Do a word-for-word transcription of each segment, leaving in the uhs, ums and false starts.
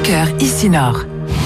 cœur, ici Nord.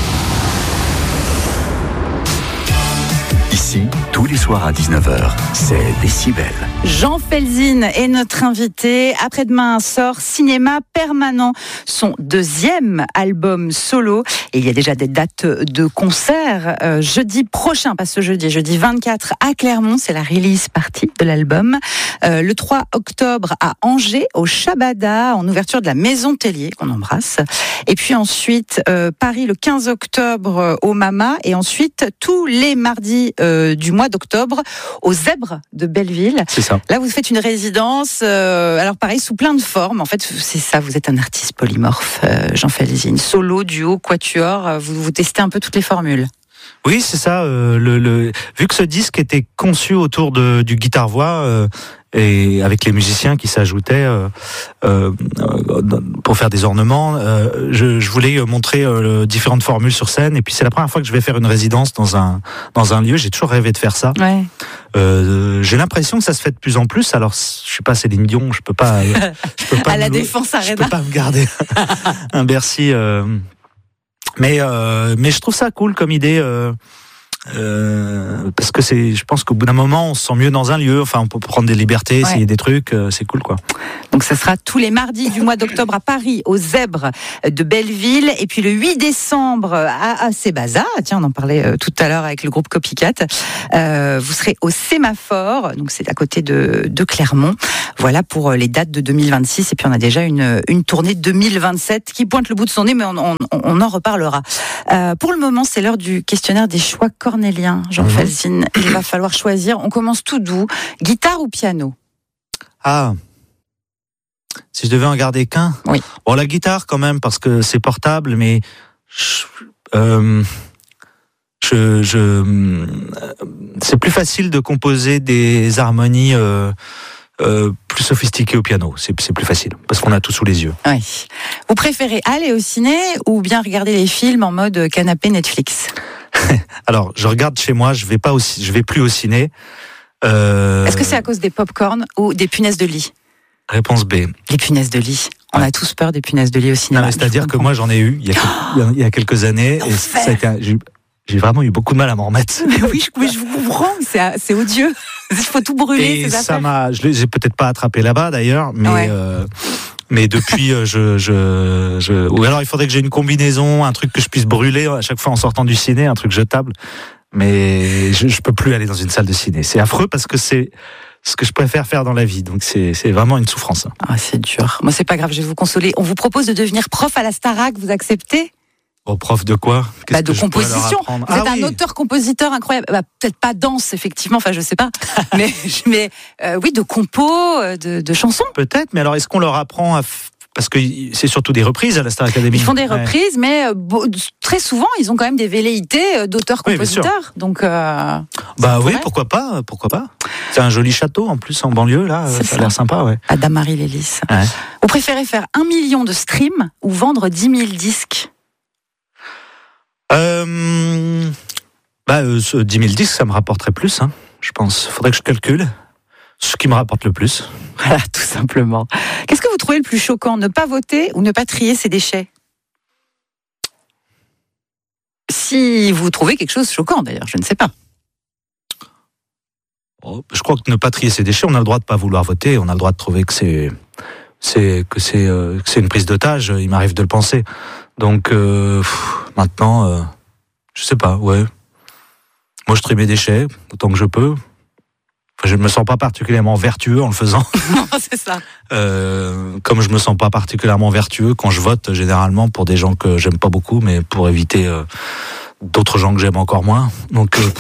Ici, tous les soirs à dix-neuf heures, c'est Décibel. Jean Felzin est notre invité. Après-demain sort Cinéma Permanent, son deuxième album solo. Et il y a déjà des dates de concert. Euh, jeudi prochain, pas ce jeudi, jeudi vingt-quatre à Clermont, c'est la release party de l'album. Euh, le trois octobre à Angers, au Shabada, en ouverture de la Maison Tellier, qu'on embrasse. Et puis ensuite, euh, Paris le quinze octobre euh, au Mama. Et ensuite, tous les mardis euh, du mois d'octobre, au Zèbre de Belleville. C'est ça. Là, vous faites une résidence, euh, alors pareil, sous plein de formes. En fait, c'est ça, vous êtes un artiste polymorphe, euh, Jean Felzin. Solo, duo, quatuor, vous, vous testez un peu toutes les formules. Oui, c'est ça. Euh, le, le, vu que ce disque était conçu autour de, du guitare-voix euh, et avec les musiciens qui s'ajoutaient euh, euh, pour faire des ornements, euh, je, je voulais montrer euh, différentes formules sur scène. Et puis c'est la première fois que je vais faire une résidence dans un dans un lieu. J'ai toujours rêvé de faire ça. Ouais. Euh, j'ai l'impression que ça se fait de plus en plus. Alors, je suis pas Céline Dion, je peux pas. Je peux pas à la me, Défense Arena. Je peux pas me garder un Bercy. Euh, Mais euh, mais je trouve ça cool comme idée euh, euh, parce que c'est, je pense qu'au bout d'un moment on se sent mieux dans un lieu. Enfin, on peut prendre des libertés, essayer ouais. des trucs, euh, c'est cool quoi. Donc ça sera tous les mardis du mois d'octobre à Paris, au Zèbre de Belleville, et puis le huit décembre à, à Sébaza. Tiens, on en parlait euh, tout à l'heure avec le groupe Copycat. Euh, vous serez au Sémaphore, donc c'est à côté de, de Clermont. Voilà pour les dates de deux mille vingt-six, et puis on a déjà une, une tournée deux mille vingt-sept qui pointe le bout de son nez, mais on, on, on en reparlera. Euh, pour le moment, c'est l'heure du questionnaire des choix cornéliens, Jean mmh. Felzin. Il va falloir choisir. On commence tout doux. Guitare ou piano? Ah, si je devais en garder qu'un. Oui. Bon, la guitare quand même, parce que c'est portable, mais je, euh, je, je, euh, c'est plus facile de composer des harmonies euh, euh, plus sophistiquées au piano. C'est, c'est plus facile, parce qu'on a tout sous les yeux. Oui. Vous préférez aller au ciné ou bien regarder les films en mode canapé Netflix? Alors, je regarde chez moi, je vais pas au, je vais plus au ciné. Euh... Est-ce que c'est à cause des pop-corn ou des punaises de lit? Réponse B. Les punaises de lit. On ouais. a tous peur des punaises de lit au cinéma. Non, c'est-à-dire que moi, j'en ai eu il y a, quelques, il y a quelques années. Et ça a été, j'ai, j'ai vraiment eu beaucoup de mal à m'en remettre. Mais oui, je, je vous comprends. C'est, c'est odieux. Il faut tout brûler, et ces ça affaires. M'a, je l'ai peut-être pas attrapé là-bas, d'ailleurs, mais... Ouais. Euh, mais depuis, je, je, je, ou alors il faudrait que j'ai une combinaison, un truc que je puisse brûler à chaque fois en sortant du ciné, un truc jetable. Mais je, je peux plus aller dans une salle de ciné. C'est affreux parce que c'est ce que je préfère faire dans la vie. Donc c'est, c'est vraiment une souffrance. Ah, c'est dur. Moi, c'est pas grave, je vais vous consoler. On vous propose de devenir prof à la Starac, vous acceptez? Oh, prof de quoi? Bah, de composition. Vous ah, êtes oui. un auteur-compositeur incroyable. Bah, peut-être pas danse, effectivement. Enfin, je sais pas. mais, mais euh, oui, de compos, de, de chansons. Peut-être. Mais alors, est-ce qu'on leur apprend à f... Parce que c'est surtout des reprises à la Star Academy. Ils font des reprises, ouais. mais euh, très souvent, ils ont quand même des velléités d'auteurs-compositeurs. Oui, donc, euh, bah oui, pourquoi pas, pourquoi pas. C'est un joli château en plus en banlieue là, c'est ça, ça a l'air sympa, ouais. À Damary-les-Lys. Ouais. Vous préférez faire un million de streams ou vendre dix mille disques? Euh, bah, euh, dix mille disques, ça me rapporterait plus, hein, je pense. Faudrait que je calcule. Ce qui me rapporte le plus. Voilà, tout simplement. Qu'est-ce que vous trouvez le plus choquant? Ne pas voter ou ne pas trier ses déchets? Si vous trouvez quelque chose de choquant, d'ailleurs, je ne sais pas. Oh, je crois que ne pas trier ses déchets, on a le droit de ne pas vouloir voter, on a le droit de trouver que c'est, c'est, que c'est, euh, que c'est une prise d'otage, il m'arrive de le penser. Donc, euh, pff, maintenant, euh, je sais pas, ouais. Moi, je trie mes déchets, autant que je peux. Je ne me sens pas particulièrement vertueux en le faisant. C'est ça. Euh, comme je me sens pas particulièrement vertueux quand je vote, généralement pour des gens que j'aime pas beaucoup, mais pour éviter euh, d'autres gens que j'aime encore moins. Donc, euh,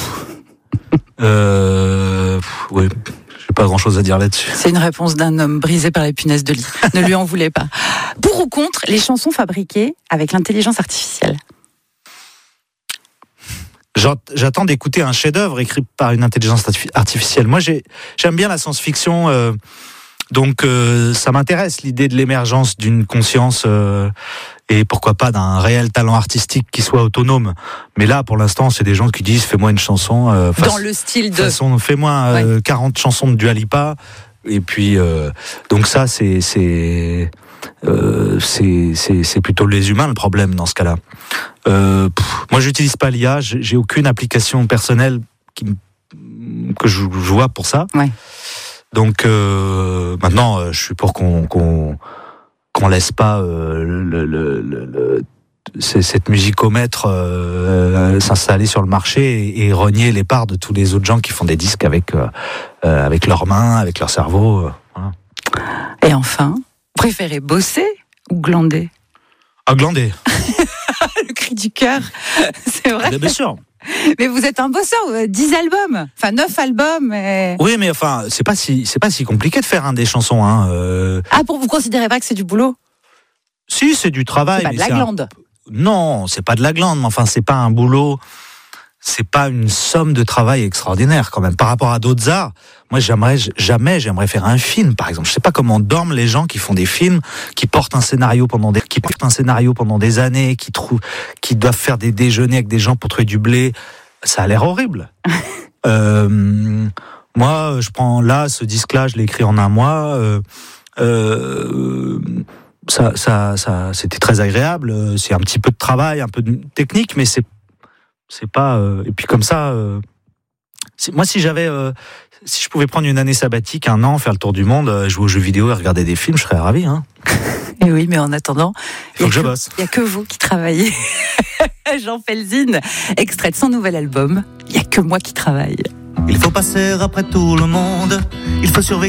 euh, oui, j'ai pas grand-chose à dire là-dessus. C'est une réponse d'un homme brisé par les punaises de lit. Ne lui en voulez pas. Pour ou contre les chansons fabriquées avec l'intelligence artificielle? J'attends d'écouter un chef-d'œuvre écrit par une intelligence artificielle. Moi, j'ai, j'aime bien la science-fiction, euh, donc euh, ça m'intéresse l'idée de l'émergence d'une conscience euh, et pourquoi pas d'un réel talent artistique qui soit autonome. Mais là, pour l'instant, c'est des gens qui disent fais-moi une chanson euh, dans le style de façon, fais-moi euh, ouais. quarante chansons de Dua Lipa. Et puis euh, donc ça, c'est c'est euh, c'est, c'est, c'est plutôt les humains le problème dans ce cas-là. Euh, pff, moi, j'utilise pas l'I A. J'ai, j'ai aucune application personnelle qui, que je, je vois pour ça. Ouais. Donc euh, maintenant, je suis pour qu'on qu'on qu'on laisse pas euh, le, le, le, le cette musicomètre euh, s'installer sur le marché et, et renier les parts de tous les autres gens qui font des disques avec euh, avec leurs mains, avec leur cerveau. Euh, voilà. Et enfin, préférez bosser ou glander? Ah, glander. Le cri du cœur, c'est vrai. Bien sûr. Mais vous êtes un bosseur, dix albums, enfin neuf albums. Et... Oui, mais enfin, c'est pas si c'est pas si compliqué de faire un des chansons. Hein. Euh... Ah, pour vous considérez pas que c'est du boulot? Si, c'est du travail. C'est pas mais de la c'est glande. Un... Non, c'est pas de la glande, mais enfin, c'est pas un boulot. C'est pas une somme de travail extraordinaire quand même. Par rapport à d'autres arts, moi j'aimerais jamais j'aimerais faire un film par exemple. Je sais pas comment dorment les gens qui font des films, qui portent un scénario pendant des qui portent un scénario pendant des années, qui trouvent qui doivent faire des déjeuners avec des gens pour trouver du blé. Ça a l'air horrible. euh, moi, je prends là ce disque-là, je l'ai écrit en un mois. Euh, euh, ça, ça, ça, c'était très agréable. C'est un petit peu de travail, un peu de technique, mais c'est C'est pas euh, et puis comme ça. Euh, moi, si j'avais, euh, si je pouvais prendre une année sabbatique, un an, faire le tour du monde, euh, jouer aux jeux vidéo et regarder des films, je serais ravi. Hein. Et oui, mais en attendant, il faut que je bosse. Il y a que vous qui travaillez. Jean Felzine, extrait de son nouvel album. Il y a que moi qui travaille. Il faut passer après tout le monde. Il faut surveiller.